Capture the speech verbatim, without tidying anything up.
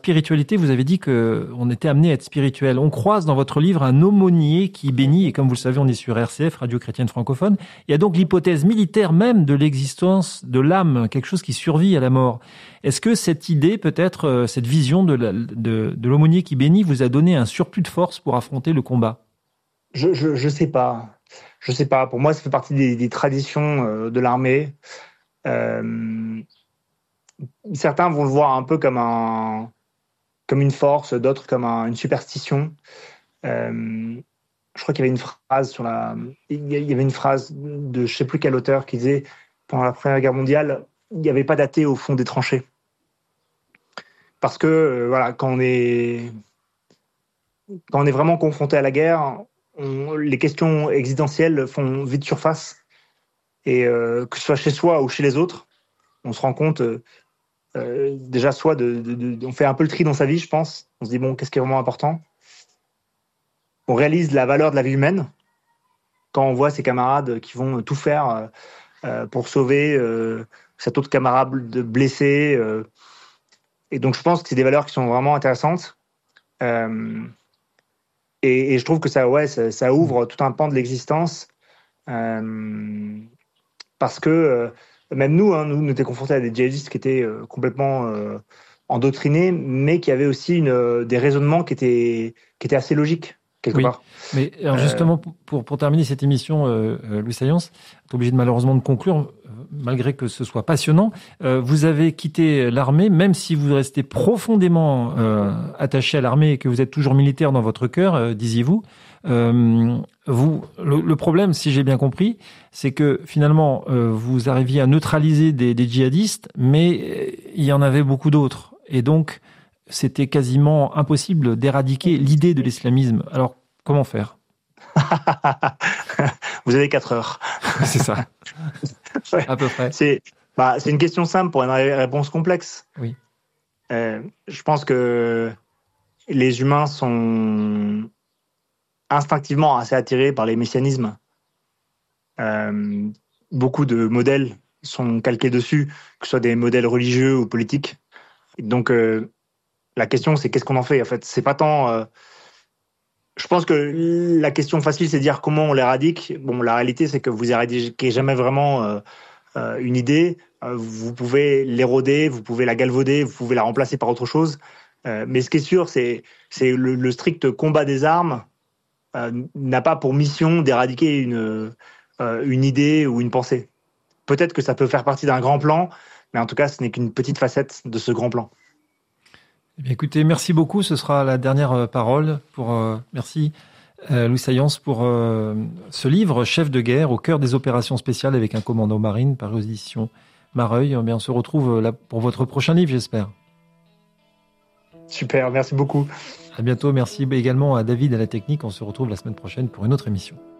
Spiritualité, vous avez dit qu'on était amené à être spirituel. On croise dans votre livre un aumônier qui bénit, et comme vous le savez, on est sur R C F, Radio Chrétienne Francophone. Il y a donc l'hypothèse militaire même de l'existence de l'âme, quelque chose qui survit à la mort. Est-ce que cette idée, peut-être, cette vision de, la, de, de l'aumônier qui bénit vous a donné un surplus de force pour affronter le combat ? Je, je, je sais pas. Je sais pas. Pour moi, ça fait partie des, des traditions euh, de l'armée. Euh, certains vont le voir un peu comme un, comme une force, d'autres comme un, une superstition. Euh, je crois qu'il y avait une phrase sur la, il y avait une phrase de je sais plus quel auteur qui disait pendant la Première Guerre mondiale, il n'y avait pas d'athées au fond des tranchées. Parce que euh, voilà, quand on est, quand on est vraiment confronté à la guerre, on, les questions existentielles font vite surface. Et euh, que ce soit chez soi ou chez les autres, on se rend compte euh, euh, déjà soit de, de, de, on fait un peu le tri dans sa vie, je pense. On se dit bon, qu'est-ce qui est vraiment important ? On réalise la valeur de la vie humaine quand on voit ses camarades qui vont tout faire euh, pour sauver euh, cet autre camarade blessé. Euh, et donc je pense que c'est des valeurs qui sont vraiment intéressantes. Euh, et, et je trouve que ça, ouais, ça, ça ouvre tout un pan de l'existence. Euh, parce que euh, même nous, hein, nous, nous étions confrontés à des djihadistes qui étaient euh, complètement euh, endoctrinés, mais qui avaient aussi une, euh, des raisonnements qui étaient, qui étaient assez logiques, quelque oui. part. Mais alors justement, euh... pour, pour terminer cette émission, euh, euh, Louis Saillance, tu es obligé de, malheureusement de conclure, euh, malgré que ce soit passionnant. Euh, vous avez quitté l'armée, même si vous restez profondément euh, attaché à l'armée et que vous êtes toujours militaire dans votre cœur, euh, disiez-vous. Euh, vous, le, le problème, si j'ai bien compris, c'est que finalement, euh, vous arriviez à neutraliser des, des djihadistes, mais il y en avait beaucoup d'autres. Et donc, c'était quasiment impossible d'éradiquer l'idée de l'islamisme. Alors, comment faire ? Vous avez quatre heures. C'est ça. Ouais. À peu près. C'est, bah, c'est une question simple pour une réponse complexe. Oui. Euh, je pense que les humains sont instinctivement assez attirés par les messianismes. Euh, beaucoup de modèles sont calqués dessus, que ce soit des modèles religieux ou politiques. Et donc, euh, la question, c'est qu'est-ce qu'on en fait ? En fait, c'est pas tant. Euh, je pense que la question facile, c'est de dire comment on l'éradique. Bon, la réalité, c'est que vous éradiquez jamais vraiment euh, euh, une idée. Euh, vous pouvez l'éroder, vous pouvez la galvauder, vous pouvez la remplacer par autre chose. Euh, mais ce qui est sûr, c'est, c'est le, le strict combat des armes euh, n'a pas pour mission d'éradiquer une, euh, une idée ou une pensée. Peut-être que ça peut faire partie d'un grand plan, mais en tout cas, ce n'est qu'une petite facette de ce grand plan. Eh bien, écoutez, merci beaucoup. Ce sera la dernière parole. Pour, euh, merci, euh, Louis Saillance, pour euh, ce livre, Chef de guerre, au cœur des opérations spéciales avec un commando marine, paru aux éditions Mareuil. Eh bien, on se retrouve là pour votre prochain livre, j'espère. Super, merci beaucoup. À bientôt. Merci également à David à la technique. On se retrouve la semaine prochaine pour une autre émission.